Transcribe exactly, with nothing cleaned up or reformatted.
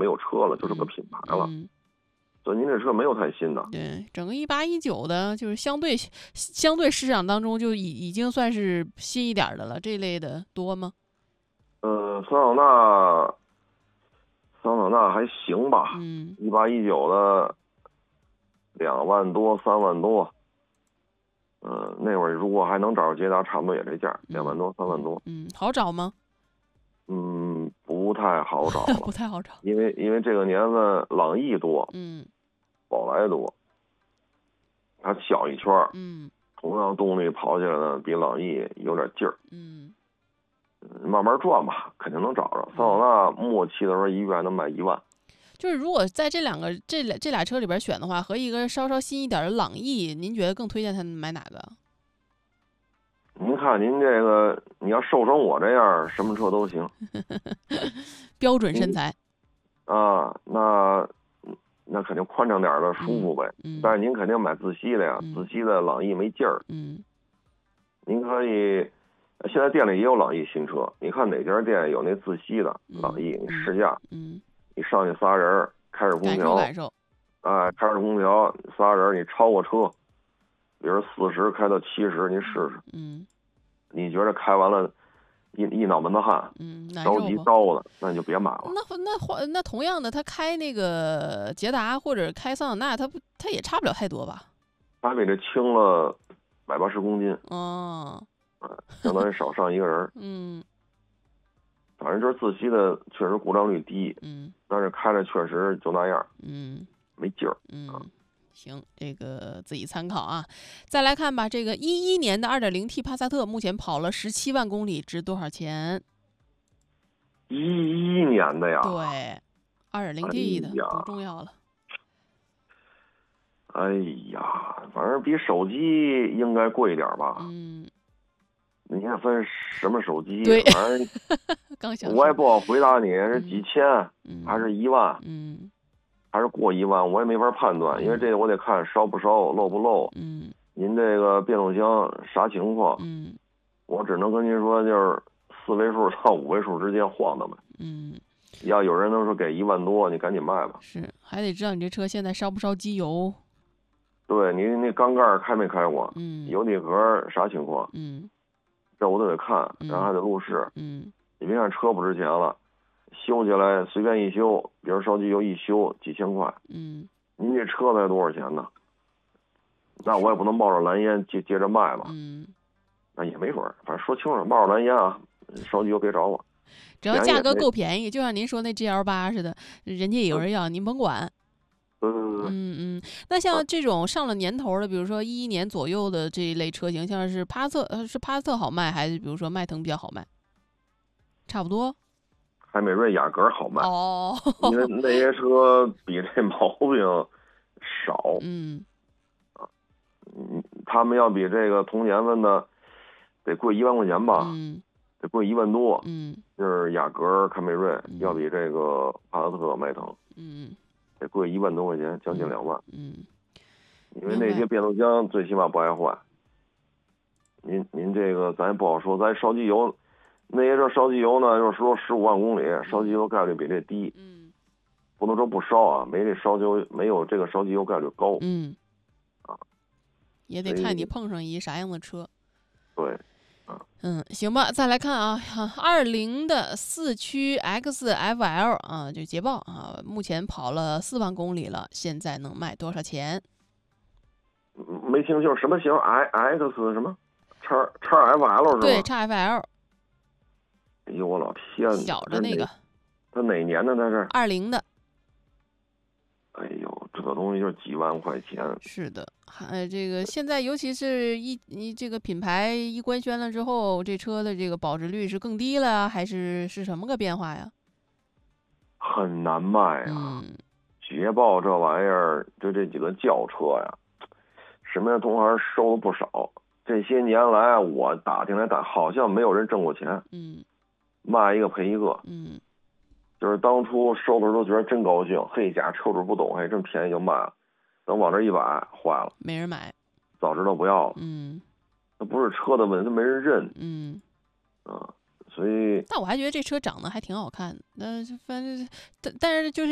没有车了，就是个品牌了。 嗯， 所以您这车没有太新的。 对，整个一八一九的，就是相对相对市场当中就已已经算是新一点的了。这类的多吗？ 呃，桑塔纳，桑塔纳还行吧， 嗯， 一八一九的两万多三万多。嗯，那会儿如果还能找着捷达，差不多也这价，两万多三万多。 嗯，好找吗？ 嗯，不太好找了， 不太好找。 因为因为这个年份朗逸多， 嗯， 宝来多，它小一圈， 嗯， 同样动力跑起来呢比朗逸有点劲儿。 嗯， 慢慢转吧，肯定能找着。桑塔纳末期的时候一月还能卖一万。 就是如果在这两个这俩这俩车里边选的话，和一个稍稍新一点的朗逸，您觉得更推荐他买哪个？ 您看您这个，你要瘦成我这样，什么车都行。 标准身材啊，那那肯定宽敞点的舒服呗。 嗯嗯、 但是您肯定买自吸的呀， 嗯、 自吸的朗逸没劲儿。 嗯， 您可以，现在店里也有朗逸新车，你看哪家店有那自吸的朗逸，你试驾。 嗯。嗯你上去仨人，开着空调， 感受感受， 哎，开着空调，仨人你超过车，比如四十开到七十，你试试， 嗯， 你觉得开完了，一一脑门子汗， 嗯， 着急招的，那你就别买了。 那那那同样的，他开那个捷达或者开桑塔纳，他不他也差不了太多吧？ 他比这轻了百八十公斤， 哦， 嗯，相当于少上一个人。 嗯。 反正就是自吸的，确实故障率低， 嗯， 但是开着确实就那样， 嗯， 没劲儿， 嗯，行，这个自己参考啊。再来看吧，这个一一年的 二点零 T 帕萨特目前跑了十七万公里，值多少钱？ 一一年的呀？ 对 ，二点零 T 的、 哎、 不重要了。 哎呀，反正比手机应该贵一点吧？ 嗯。 你看分什么手机？ 对， 反正刚想我也不好回答你，是嗯、 几千、 嗯、 还是一万， 嗯， 还是过一万，我也没法判断， 嗯、 因为这个我得看烧不烧、漏不漏。 嗯， 您这个变速箱啥情况？ 嗯， 我只能跟您说，就是四位数到五位数之间晃荡呗。 嗯， 要有人能说给一万多，你赶紧卖吧。 是，还得知道你这车现在烧不烧机油。 对你那缸盖开没开过？ 嗯， 油底盒啥情况？ 嗯。 这我都得看，然后还得录视。 嗯， 你别看车不值钱了，修起来随便一修，比如烧机油一修几千块。 嗯， 您这车才多少钱呢？那我也不能冒着蓝烟接接着卖吧。 嗯， 那也没准儿，反正说清楚，冒着蓝烟啊，烧机油别找我。 只要价格够便宜，就像您说那 G L 八似的，人家也有人要，您甭管。 对对对对， 嗯嗯，那像这种上了年头的，比如说一一年左右的这一类车型，像是帕萨特，呃，是帕萨特好卖，还是比如说迈腾比较好卖？差不多。 凯美瑞、雅阁好卖哦， 因为那些车比这毛病少。 嗯， 啊，嗯，他们要比这个同年份的得贵一万块钱吧？ 嗯， 得贵一万多。 嗯， 就是雅阁、凯美瑞要比这个帕萨特、迈腾， 嗯。 得贵一万多块钱，将近两万。 嗯， 因为那些变速箱最起码不爱坏。您您这个咱也不好说，咱烧机油，那些车烧机油呢，就是说十五万公里，烧机油概率比这低。 嗯， 不能说不烧啊，没这烧机油没有这个烧机油概率高。 嗯， 啊， 也得看你碰上一啥样的车。 对。 嗯，行吧，再来看啊，二零的四驱 X F L 啊，就捷豹啊，目前跑了四万公里了，现在能卖多少钱？ 没听清什么型 ？I X 什么？叉叉 F L 是吧？ 对，叉 F L。 哎呦我老天哪！ 小的那个。 它哪年的？它是？ 二零的。 哎呦，这个东西就是几万块钱。 是的，还这个现在尤其是一你这个品牌一官宣了之后，这车的这个保值率是更低了，还是是什么个变化呀？ 很难卖啊！ 嗯， 捷豹这玩意儿，就这几个轿车呀，什么同行收了不少。这些年来，我打听来打，好像没有人挣过钱。 嗯， 卖一个赔一个。 嗯。 就是当初收的时候觉得真高兴，嘿家车主不懂，嘿这么便宜就卖了，等往这一摆坏了， 没人买， 早知道不要了。 嗯， 那不是车的问题，它没人认。 嗯， 啊，所以。 但我还觉得这车长得还挺好看的，那反正但但是就是。